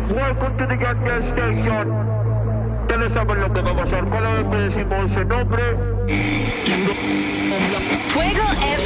Welcome to the gas station. Ustedes saben lo que va a pasar cada vez que decimos ese nombre. Fuego